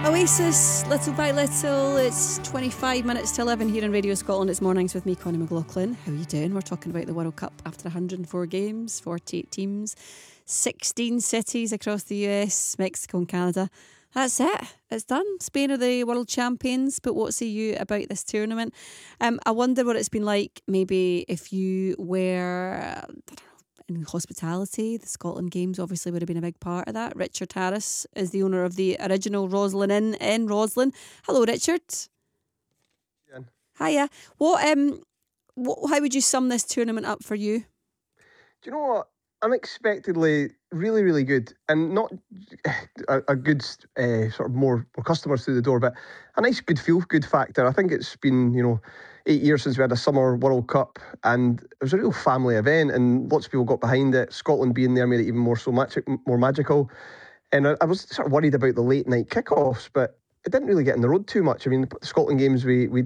Oasis, Little by Little. It's 25 minutes to 11 here on Radio Scotland. It's mornings with me, Connie McLaughlin. How are you doing? We're talking about the World Cup after 104 games, 48 teams, 16 cities across the US, Mexico and Canada. That's it. It's done. Spain are the world champions. But what say you about this tournament? I wonder what it's been like maybe if you were, in hospitality. The Scotland Games obviously would have been a big part of that. Richard Harris is the owner of the original Roslyn Inn in Roslyn. Hello, Richard. Yeah. Hiya. How would you sum this tournament up for you? Do you know what? Unexpectedly, really, really good, and not a good sort of more customers through the door, but a nice good feel good factor. I think it's been 8 years since we had a summer World Cup, and it was a real family event, and lots of people got behind it. Scotland being there made it even more magical. And I was sort of worried about the late night kickoffs, but it didn't really get in the road too much. I mean, the Scotland Games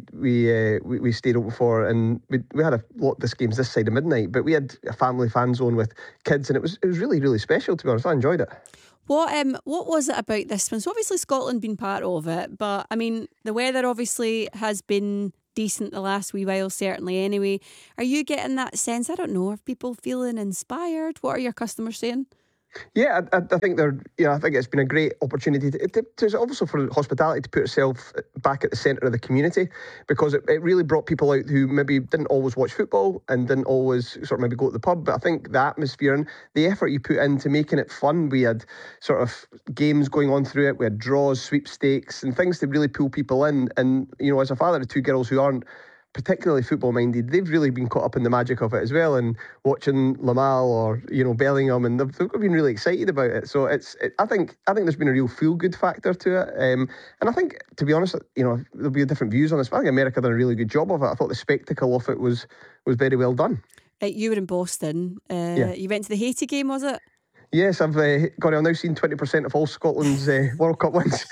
we stayed open for, and we had a lot of this games this side of midnight, but we had a family fan zone with kids, and it was really, really special, to be honest. I enjoyed it. What was it about this one? So obviously Scotland been part of it, but I mean the weather obviously has been decent the last wee while, certainly anyway. Are you getting that sense? I don't know, are people feeling inspired? What are your customers saying? Yeah, I think I think it's been a great opportunity to also for hospitality to put itself back at the centre of the community, because it really brought people out who maybe didn't always watch football and didn't always sort of maybe go to the pub. But I think the atmosphere and the effort you put into making it fun. We had sort of games going on through it. We had draws, sweepstakes, and things to really pull people in. And as a father of two girls who aren't particularly football minded, they've really been caught up in the magic of it as well, and watching Lamal or Bellingham, and they've been really excited about it. So I think there's been a real feel good factor to it, and I think, to be honest, there'll be different views on this. I think America done a really good job of it. I thought the spectacle of it was very well done. You were in Boston. Yeah. You went to the Haiti game, was it? Yes, I've now seen 20% of all Scotland's World Cup wins.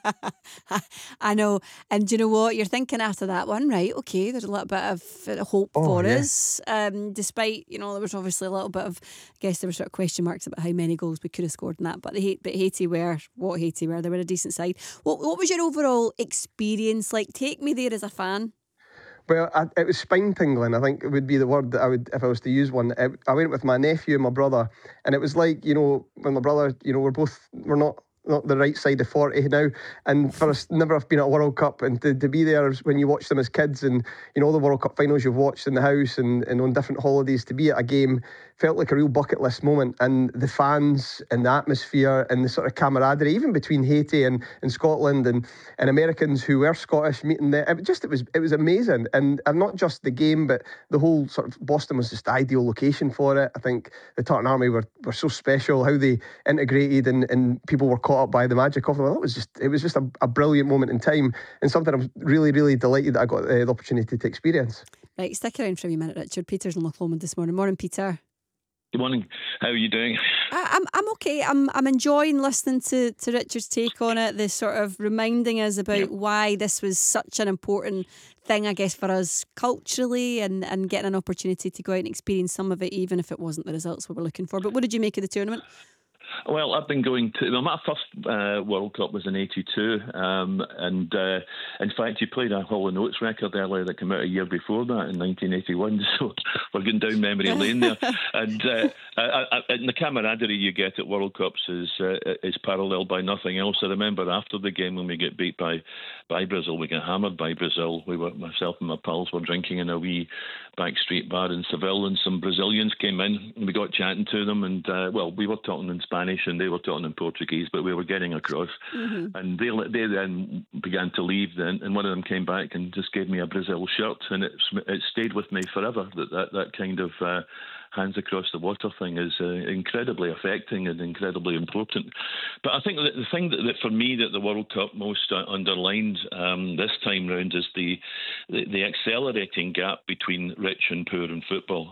I know. And do you know what? You're thinking after that one, right, okay, there's a little bit of hope for us. Despite, there was obviously a little bit of, I guess there were sort of question marks about how many goals we could have scored in that. But Haiti were what Haiti were. They were a decent side. What was your overall experience like? Take me there as a fan. Well, it was spine tingling, I think it would be the word that I would, if I was to use one. I went with my nephew and my brother, and it was like, when my brother, we're not the right side of 40 now, and for us never have been at a World Cup, and to be there when you watch them as kids, and all the World Cup finals you've watched in the house and on different holidays, to be at a game felt like a real bucket list moment. And the fans and the atmosphere and the sort of camaraderie, even between Haiti and Scotland and Americans who were Scottish meeting there, it was amazing. And not just the game, but the whole sort of Boston was just the ideal location for it. I think the Tartan Army were so special, how they integrated and people were caught up by the magic of them. It was just a brilliant moment in time, and something I'm really, really delighted that I got the opportunity to experience. Right, stick around for a wee minute, Richard. Peter's in Loch Lomond this morning. Morning, Peter. Good morning. How are you doing? I'm okay. I'm enjoying listening to Richard's take on it. The sort of reminding us about why this was such an important thing, I guess, for us culturally, and getting an opportunity to go out and experience some of it, even if it wasn't the results we were looking for. But what did you make of the tournament? Well, I've been going to... Well, my first World Cup was in 82, and in fact, you played a Hall & Oates record earlier that came out a year before that, in 1981, so we're going down memory lane there. And the camaraderie you get at World Cups is paralleled by nothing else. I remember after the game when we get beat by Brazil, we got hammered by Brazil. Myself and my pals were drinking in a wee backstreet bar in Seville, and some Brazilians came in, and we got chatting to them, and we were talking in Spanish and they were talking in Portuguese, but we were getting across. Mm-hmm. And they then began to leave, and one of them came back and just gave me a Brazil shirt, and it stayed with me forever. That kind of hands across the water thing is incredibly affecting and incredibly important. But I think that the thing that for me that the World Cup most underlined this time round is the accelerating gap between rich and poor in football.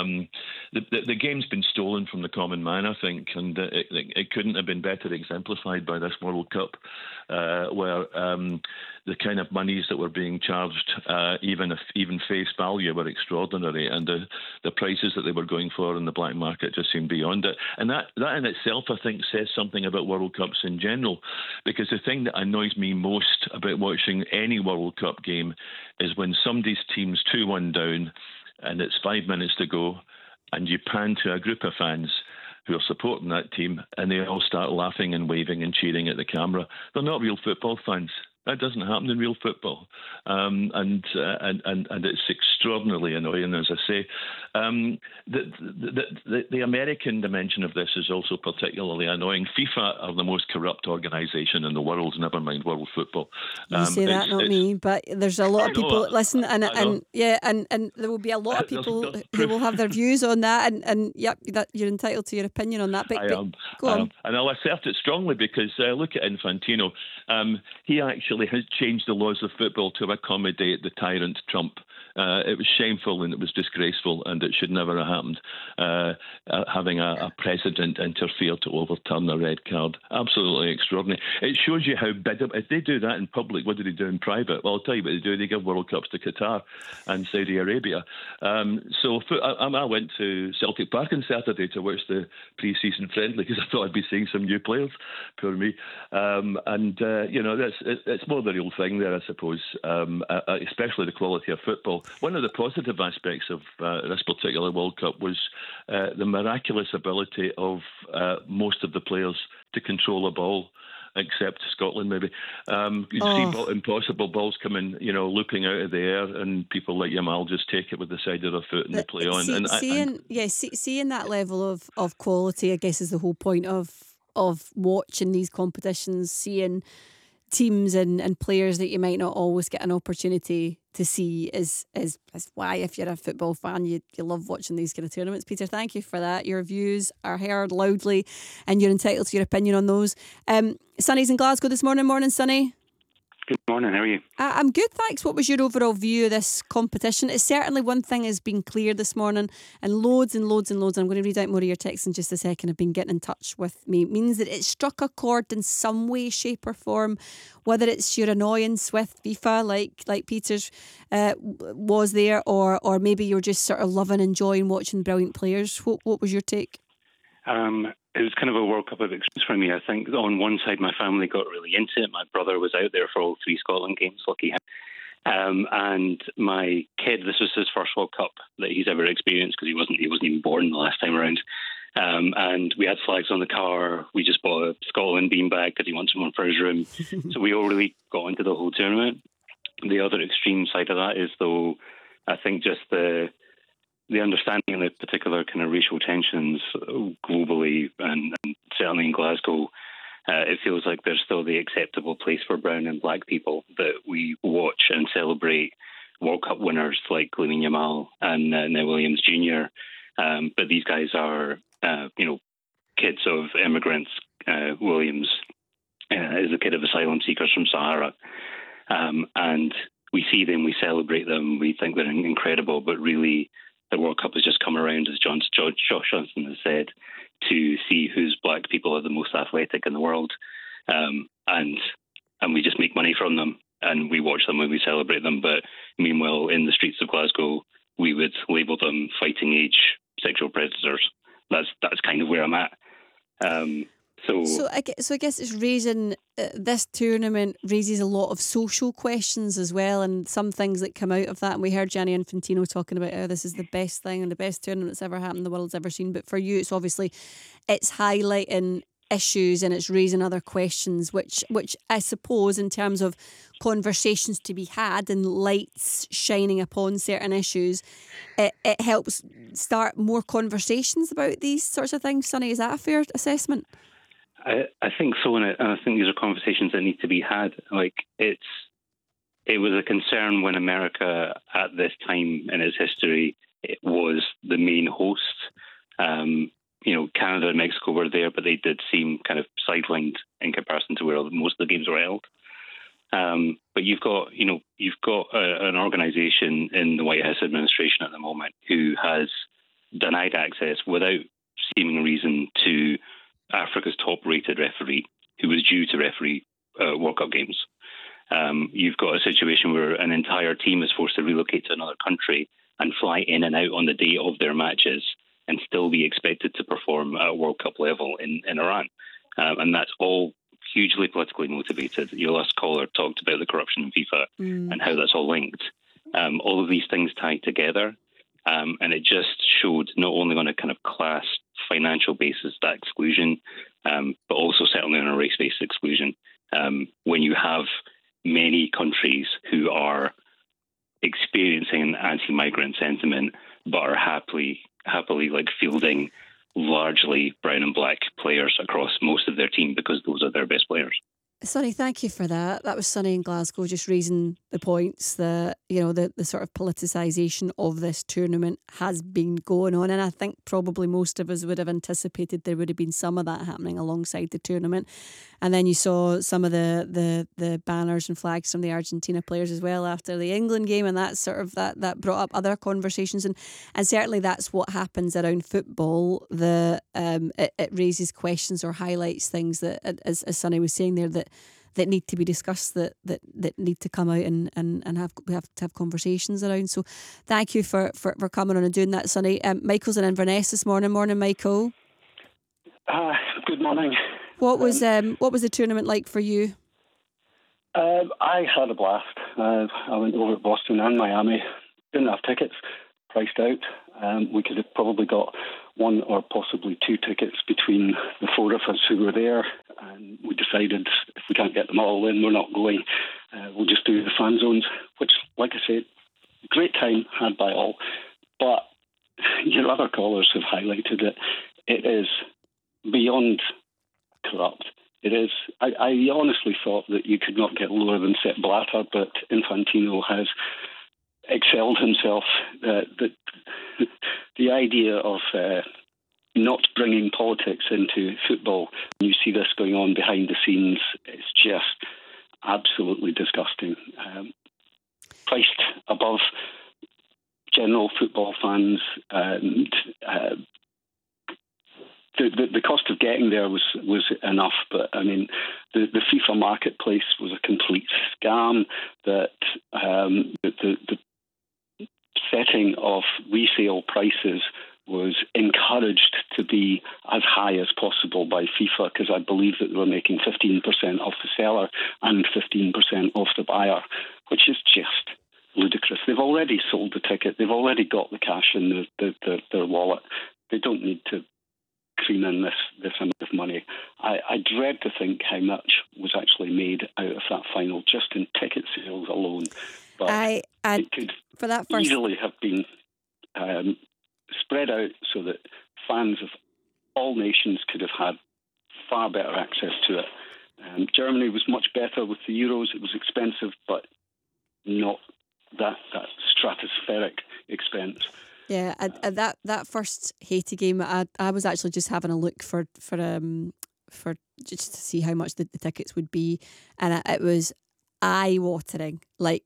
The game's been stolen from the common man, I think, and it couldn't have been better exemplified by this World Cup, where the kind of monies that were being charged, even face value, were extraordinary, and the prices that they were going going for in the black market just seemed beyond it. And that in itself, I think, says something about World Cups in general, because the thing that annoys me most about watching any World Cup game is when somebody's team's 2-1 down and it's 5 minutes to go, and you pan to a group of fans who are supporting that team, and they all start laughing and waving and cheering at the camera. They're not real football fans. That doesn't happen in real football, and it's extraordinarily annoying, as I say. The American dimension of this is also particularly annoying. FIFA are the most corrupt organisation in the world. Never mind world football. You say that, not me, but there's a lot of people listen, and there will be a lot of people who will have their views on that, and yep, that you're entitled to your opinion on that. But go on. And I'll assert it strongly because look at Infantino. He actually has changed the laws of football to accommodate the tyrant Trump. It was shameful and it was disgraceful, and it should never have happened. Having a president interfere to overturn a red card, absolutely extraordinary. It shows you how big. If they do that in public, what do they do in private? Well, I'll tell you what they do. They give World Cups to Qatar and Saudi Arabia. So I went to Celtic Park on Saturday to watch the pre-season friendly because I thought I'd be seeing some new players. Poor me. It's more the real thing there, I suppose. Especially the quality of football. One of the positive aspects of this particular World Cup was the miraculous ability of most of the players to control a ball, except Scotland maybe. You see impossible balls coming, looping out of the air, and people like Yamal just take it with the side of their foot and they play on. Seeing that level of quality, I guess, is the whole point of watching these competitions, seeing teams and players that you might not always get an opportunity to see is why, if you're a football fan, you love watching these kind of tournaments. Peter, thank you for that. Your views are heard loudly and you're entitled to your opinion on those. Sonny's in Glasgow this morning. Morning, Sonny. Good morning, how are you? I'm good, thanks. What was your overall view of this competition? It's certainly one thing has been clear this morning, and loads and loads and loads, I'm going to read out more of your texts in just a second, have been getting in touch with me. It means that it struck a chord in some way, shape or form, whether it's your annoyance with FIFA, like Peter's was there, or maybe you're just sort of loving, enjoying watching brilliant players. What was your take? It was kind of a World Cup of experience for me. I think on one side, my family got really into it. My brother was out there for all 3 Scotland games, lucky him. And my kid, this was his first World Cup that he's ever experienced because he wasn't even born the last time around. And we had flags on the car. We just bought a Scotland beanbag because he wanted one for his room. So we all really got into the whole tournament. The other extreme side of that is, though, I think just the understanding of the particular kind of racial tensions globally and certainly in Glasgow, it feels like there's still the acceptable place for brown and black people, that we watch and celebrate World Cup winners like Lamine Yamal and Neil Williams Jr. But these guys are, kids of immigrants. Williams is a kid of asylum seekers from Sahara. And we see them, we celebrate them, we think they're incredible, but really the World Cup has just come around, as Josh Johnson has said, to see whose black people are the most athletic in the world. And we just make money from them, and we watch them and we celebrate them. But meanwhile, in the streets of Glasgow, we would label them fighting age sexual predators. That's kind of where I'm at. So I guess it's raising, this tournament raises a lot of social questions as well, and some things that come out of that. And we heard Gianni Infantino talking about how this is the best thing and the best tournament that's ever happened the world's ever seen. But for you, it's highlighting issues and it's raising other questions, which I suppose, in terms of conversations to be had and lights shining upon certain issues, it helps start more conversations about these sorts of things. Sonny, is that a fair assessment? I think so, and I think these are conversations that need to be had. It was a concern when America, at this time in its history, it was the main host. Canada and Mexico were there, but they did seem kind of sidelined in comparison to where most of the games were held. But you've got an organisation in the White House administration at the moment who has denied access without seeming reason to Africa's top-rated referee, who was due to referee World Cup games. You've got a situation where an entire team is forced to relocate to another country and fly in and out on the day of their matches and still be expected to perform at a World Cup level in Iran. And that's all hugely politically motivated. Your last caller talked about the corruption in FIFA and how that's all linked. All of these things tied together. And it just showed not only on a kind of class financial basis that exclusion, but also certainly on a race-based exclusion. When you have many countries who are experiencing an anti-migrant sentiment, but are happily like fielding largely brown and black players across most of their team because those are their best players. Sonny, thank you for that. That was Sonny in Glasgow, just raising the points that, you know, the sort of politicisation of this tournament has been going on. And I think probably most of us would have anticipated there would have been some of that happening alongside the tournament. And then you saw some of the banners and flags from the Argentina players as well after the England game, and that sort of that brought up other conversations. And certainly that's what happens around football. It raises questions or highlights things that, as Sonny was saying there, that need to be discussed, that need to come out and we have to have conversations around. So thank you for coming on and doing that, Sonny. Michael's in Inverness this morning. Morning, Michael. Good morning. What was the tournament like for you? I had a blast. I went over to Boston and Miami. Didn't have tickets, priced out. We could have probably got one or possibly two tickets between the four of us who were there. And we decided if we can't get them all in, we're not going. We'll just do the fan zones, which, like I said, great time had by all. But your other callers have highlighted it. It is beyond corrupt. It is. I honestly thought that you could not get lower than Sepp Blatter, but Infantino has excelled himself. The idea of not bringing politics into football, you see this going on behind the scenes, it's just absolutely disgusting. Priced above general football fans, and the cost of getting there was enough, but I mean, the FIFA marketplace was a complete scam. That the setting of resale prices was encouraged to be as high as possible by FIFA, because I believe that they were making 15% off the seller and 15% off the buyer, which is just ludicrous. They've already sold the ticket. They've already got the cash in their wallet. They don't need to cream in this amount of money. I dread to think how much was actually made out of that final just in ticket sales alone. But it could for that easily have been spread out so that fans of all nations could have had far better access to it. Germany was much better with the Euros. It was expensive, but not that stratospheric expense. Yeah, that first Haiti game, I was actually just having a look for just to see how much the tickets would be, and it was eye-watering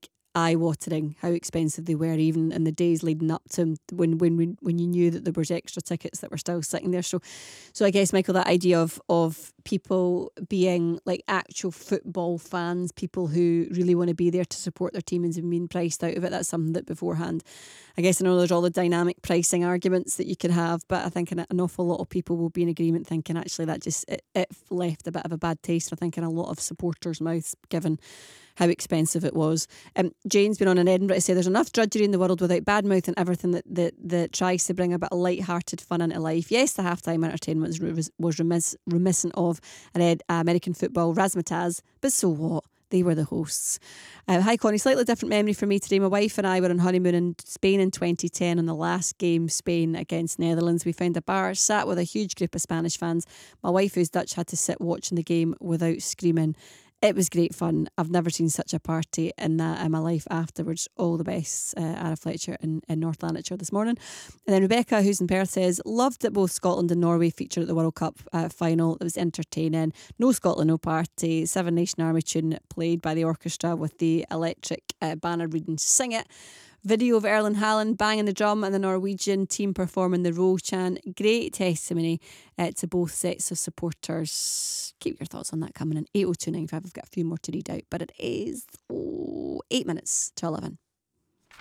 how expensive they were, even in the days leading up to when you knew that there was extra tickets that were still sitting there. So I guess, Michael, that idea of people being like actual football fans, people who really want to be there to support their team and being priced out of it, that's something that beforehand, I guess I know there's all the dynamic pricing arguments that you can have, but I think an awful lot of people will be in agreement thinking actually that just it left a bit of a bad taste, I think, in a lot of supporters' mouths, given how expensive it was. Jane's been on in Edinburgh to say there's enough drudgery in the world without bad mouth and everything that tries to bring a bit of light-hearted fun into life. Yes, the halftime entertainment was reminiscent of an American football razzmatazz, but so what? They were the hosts. Hi, Connie. Slightly different memory for me today. My wife and I were on honeymoon in Spain in 2010 on the last game, Spain against Netherlands. We found a bar, sat with a huge group of Spanish fans. My wife, who's Dutch, had to sit watching the game without screaming. It was great fun. I've never seen such a party in my life afterwards. All the best, Ara Fletcher in North Lanarkshire this morning. And then Rebecca, who's in Perth, says, loved that both Scotland and Norway featured at the World Cup final. It was entertaining. No Scotland, no party. Seven Nation Army tune played by the orchestra with the electric banner reading Sing It. Video of Erling Haaland banging the drum and the Norwegian team performing the Row chant. Great testimony to both sets of supporters. Keep your thoughts on that coming in. 80295. I've got a few more to read out, but it is 8 minutes to 11.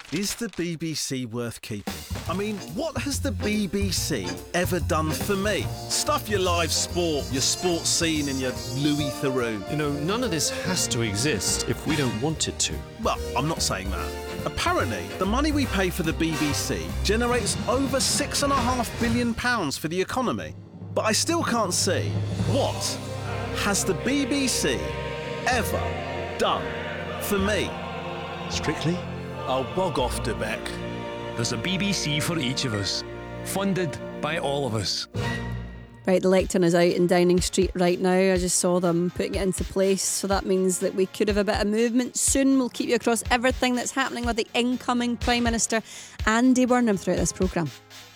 Is the BBC worth keeping? I mean, what has the BBC ever done for me? Stuff your live sport, your sports scene and your Louis Theroux. You know, none of this has to exist if we don't want it to. Well, I'm not saying that. Apparently, the money we pay for the BBC generates over £6.5 billion for the economy. But I still can't see what has the BBC ever done for me. Strictly, I'll bog off to Beck. There's a BBC for each of us, funded by all of us. Right, the lectern is out in Downing Street right now. I just saw them putting it into place. So that means that we could have a bit of movement soon. We'll keep you across everything that's happening with the incoming Prime Minister, Andy Burnham, throughout this programme.